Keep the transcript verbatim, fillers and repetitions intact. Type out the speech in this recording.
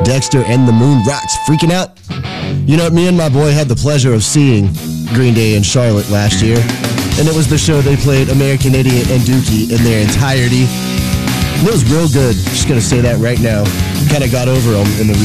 Dexter and the Moon Rocks. Freaking out? You know, me and my boy had the pleasure of seeing Green Day in Charlotte last year, and it was the show they played American Idiot and Dookie in their entirety. And it was real good. Just gonna say that right now. Kind of got over them in the